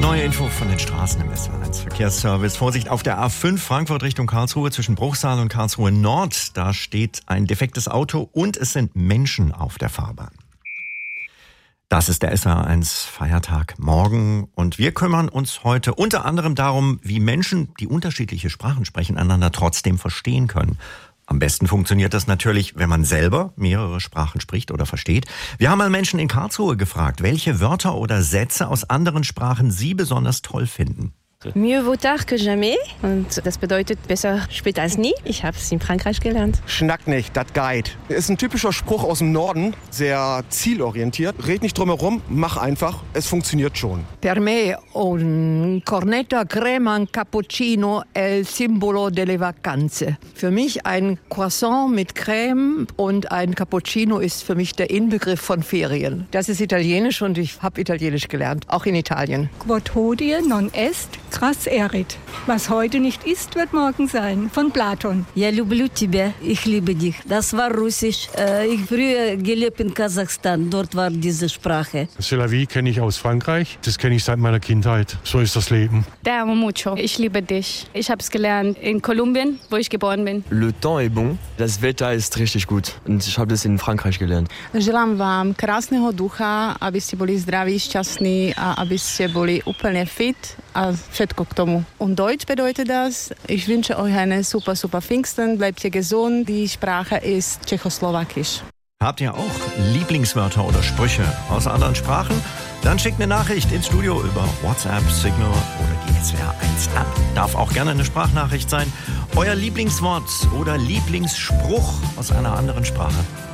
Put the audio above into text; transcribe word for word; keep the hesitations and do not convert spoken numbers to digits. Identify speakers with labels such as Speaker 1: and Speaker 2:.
Speaker 1: neue Info von den Straßen im S W R eins Verkehrsservice. Vorsicht auf der A fünf Frankfurt Richtung Karlsruhe zwischen Bruchsal und Karlsruhe Nord. Da steht ein defektes Auto und es sind Menschen auf der Fahrbahn. Das ist der S W R eins Feiertag morgen und wir kümmern uns heute unter anderem darum, wie Menschen, die unterschiedliche Sprachen sprechen, einander trotzdem verstehen können. Am besten funktioniert das natürlich, wenn man selber mehrere Sprachen spricht oder versteht. Wir haben mal Menschen in Karlsruhe gefragt, welche Wörter oder Sätze aus anderen Sprachen sie besonders toll finden.
Speaker 2: Mieux vaut tard que jamais. Und das bedeutet besser spät als nie. Ich habe es in Frankreich gelernt.
Speaker 3: Schnack nicht, das geht. Ist ein typischer Spruch aus dem Norden, sehr zielorientiert. Red nicht drum herum, mach einfach, es funktioniert schon.
Speaker 4: Per me un cornetto crema un cappuccino è il simbolo delle vacanze. Für mich ein Croissant mit Creme und ein Cappuccino ist für mich der Inbegriff von Ferien. Das ist Italienisch und ich habe Italienisch gelernt, auch in Italien.
Speaker 5: Quod hodie non est, krass erit. Was heute nicht ist, wird morgen sein. Von Platon.
Speaker 6: Я люблю тебя, ich liebe dich. Das war Russisch. Ich früher gelebt in Kasachstan. Dort war diese Sprache.
Speaker 7: C'est la vie kenne ich aus Frankreich. Das kenne ich seit meiner Kindheit. So ist das Leben.
Speaker 8: Te amo mucho. Ich liebe dich. Ich habe es gelernt in Kolumbien, wo ich geboren bin.
Speaker 9: Le temps est bon. Das Wetter ist richtig gut. Und ich habe das in Frankreich gelernt.
Speaker 10: Želám vám krásneho ducha, aby ste boli zdraví, šťastní a aby ste boli úplne fit a všetko k tomu. Und Deutsch bedeutet das, ich wünsche euch eine super, super Pfingsten, bleibt ihr gesund, die Sprache ist Tschechoslowakisch.
Speaker 1: Habt ihr auch Lieblingswörter oder Sprüche aus anderen Sprachen? Dann schickt eine Nachricht ins Studio über WhatsApp, Signal oder die S W R eins App. Darf auch gerne eine Sprachnachricht sein. Euer Lieblingswort oder Lieblingsspruch aus einer anderen Sprache.